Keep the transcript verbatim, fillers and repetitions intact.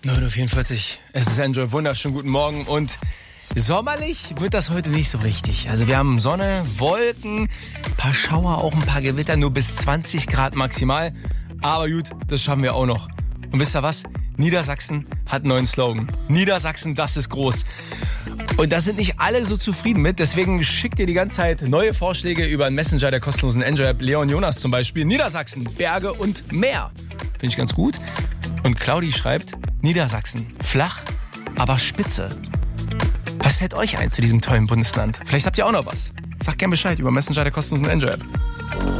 neun Uhr vierundvierzig, es ist Enjoy, wunderschönen guten Morgen und sommerlich wird das heute nicht so richtig. Also wir haben Sonne, Wolken, ein paar Schauer, auch ein paar Gewitter, nur bis zwanzig Grad maximal. Aber gut, das schaffen wir auch noch. Und wisst ihr was? Niedersachsen hat einen neuen Slogan. Niedersachsen, das ist groß. Und da sind nicht alle so zufrieden mit. Deswegen schickt ihr die ganze Zeit neue Vorschläge über einen Messenger der kostenlosen Enjoy-App. Leon Jonas zum Beispiel. Niedersachsen, Berge und Meer. Finde ich ganz gut. Und Claudi schreibt, Niedersachsen, flach, aber spitze. Was fällt euch ein zu diesem tollen Bundesland? Vielleicht habt ihr auch noch was. Sagt gerne Bescheid über Messenger der kostenlosen Enjoy-App.